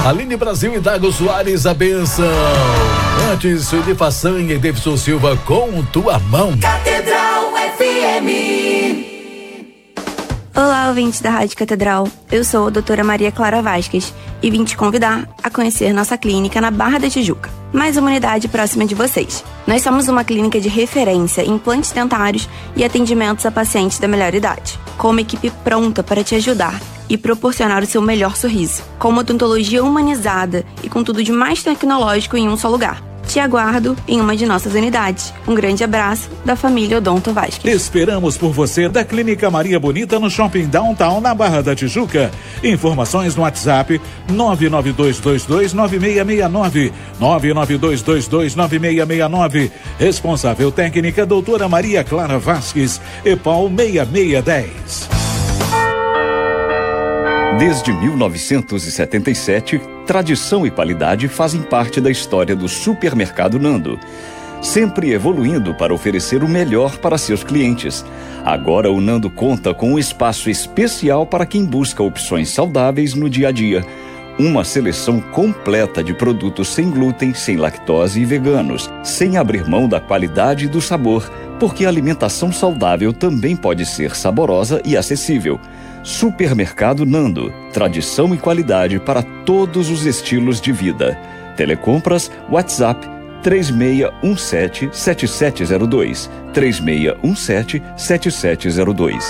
Aline Brasil e Dago Soares, a benção. Antes de façanha e Davidson Silva com tua mão. Catedral FM. Olá, ouvintes da Rádio Catedral. Eu sou a doutora Maria Clara Vasquez e vim te convidar a conhecer nossa clínica na Barra da Tijuca. Mais uma unidade próxima de vocês. Nós somos uma clínica de referência em implantes dentários e atendimentos a pacientes da melhor idade, com uma equipe pronta para te ajudar e proporcionar o seu melhor sorriso, com uma odontologia humanizada e com tudo de mais tecnológico em um só lugar. Te aguardo em uma de nossas unidades. Um grande abraço da família Odonto Vasquez. Esperamos por você da Clínica Maria Bonita no Shopping Downtown, na Barra da Tijuca. Informações no WhatsApp 992229669, 992229669. Responsável técnica doutora Maria Clara Vasquez, EPAL 6610. Desde 1977, tradição e qualidade fazem parte da história do Supermercado Nando, sempre evoluindo para oferecer o melhor para seus clientes. Agora o Nando conta com um espaço especial para quem busca opções saudáveis no dia a dia. Uma seleção completa de produtos sem glúten, sem lactose e veganos, sem abrir mão da qualidade e do sabor, porque a alimentação saudável também pode ser saborosa e acessível. Supermercado Nando, tradição e qualidade para todos os estilos de vida. Telecompras, WhatsApp 3617-7702, 3617-7702.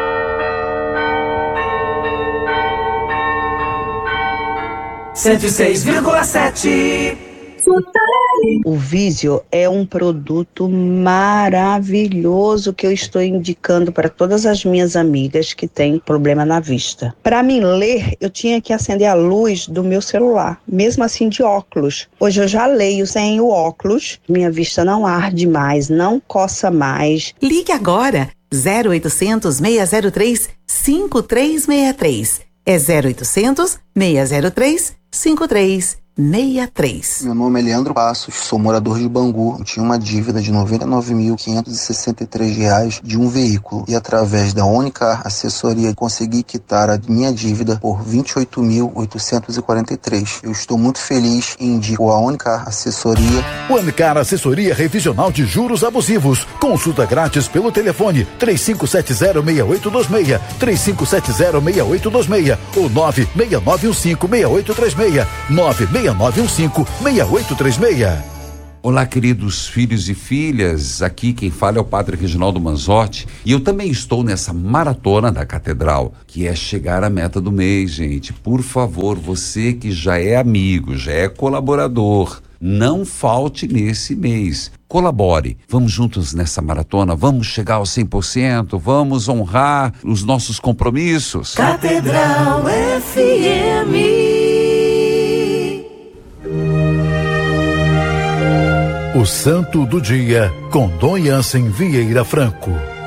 Cento e 106,7. O Visio é um produto maravilhoso que eu estou indicando para todas as minhas amigas que têm problema na vista. Para mim ler, eu tinha que acender a luz do meu celular, mesmo assim de óculos. Hoje eu já leio sem o óculos, minha vista não arde mais, não coça mais. Ligue agora, 0800 603 5363. É 0800 603 5363. Meu nome é Leandro Passos, sou morador de Bangu. Eu tinha uma dívida de R$ 99.563 de um veículo e através da Unicar Assessoria consegui quitar a minha dívida por R$ 28.843. Eu estou muito feliz e indico a Unicar Assessoria. Unicar Assessoria Revisional de Juros Abusivos. Consulta grátis pelo telefone 3570-6826, 3570-6826 ou 96915-6836, 96915-6836. Olá, queridos filhos e filhas, aqui quem fala é o Padre Reginaldo Manzotti e eu também estou nessa maratona da Catedral, que é chegar à meta do mês, gente. Por favor, você que já é amigo, já é colaborador, não falte nesse mês. Colabore, vamos juntos nessa maratona, vamos chegar aos 100%, vamos honrar os nossos compromissos. Catedral FM. O Santo do Dia, com Dom Jansen Vieira Franco.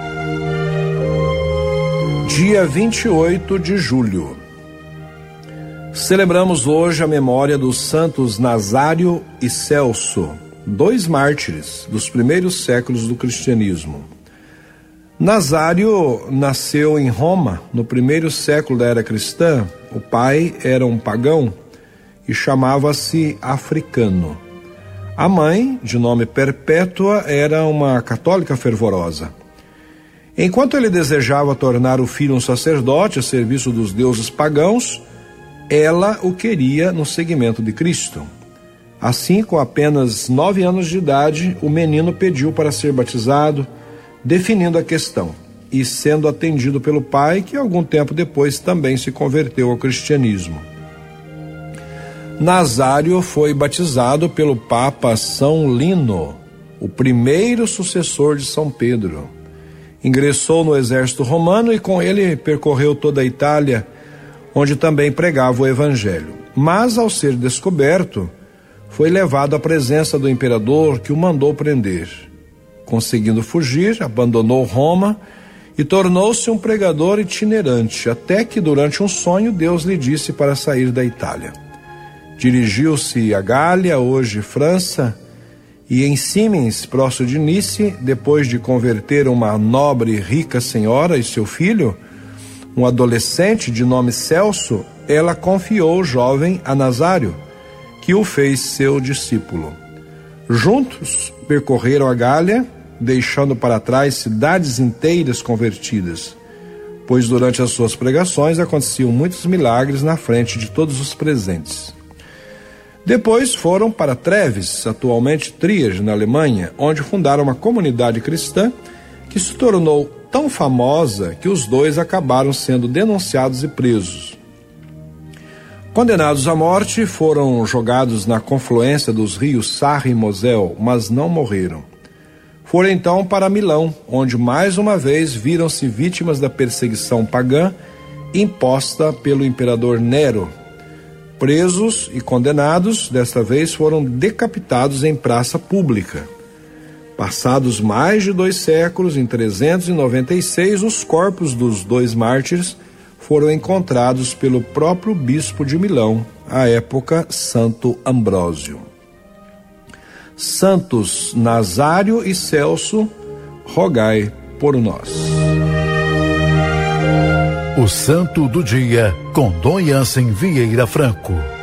Dia 28 de julho. Celebramos hoje a memória dos santos Nazário e Celso, 2 mártires dos primeiros séculos do cristianismo. Nazário nasceu em Roma, no primeiro século da era cristã. O pai era um pagão e chamava-se Africano. A mãe, de nome Perpétua, era uma católica fervorosa. Enquanto ele desejava tornar o filho um sacerdote a serviço dos deuses pagãos, ela o queria no seguimento de Cristo. Assim, com apenas 9 anos de idade, o menino pediu para ser batizado, definindo a questão, e sendo atendido pelo pai, que algum tempo depois também se converteu ao cristianismo. Nazário foi batizado pelo Papa São Lino, o primeiro sucessor de São Pedro. Ingressou no exército romano e com ele percorreu toda a Itália, onde também pregava o evangelho. Mas, ao ser descoberto, foi levado à presença do imperador, que o mandou prender. Conseguindo fugir, abandonou Roma e tornou-se um pregador itinerante, até que durante um sonho Deus lhe disse para sair da Itália. Dirigiu-se a Gália, hoje França, e em Siemens, próximo de Nice, depois de converter uma nobre e rica senhora e seu filho, um adolescente de nome Celso, ela confiou o jovem a Nazário, que o fez seu discípulo. Juntos percorreram a Gália, deixando para trás cidades inteiras convertidas, pois durante as suas pregações aconteciam muitos milagres na frente de todos os presentes. Depois foram para Treves, atualmente Trier, na Alemanha, onde fundaram uma comunidade cristã que se tornou tão famosa que os dois acabaram sendo denunciados e presos. Condenados à morte, foram jogados na confluência dos rios Sarre e Mosel, mas não morreram. Foram então para Milão, onde mais uma vez viram-se vítimas da perseguição pagã imposta pelo imperador Nero. Presos e condenados, desta vez foram decapitados em praça pública. Passados mais de 2 séculos, em 396, os corpos dos 2 mártires foram encontrados pelo próprio bispo de Milão, à época Santo Ambrósio. Santos Nazário e Celso, rogai por nós. O Santo do Dia, com Dom Jansen Vieira Franco.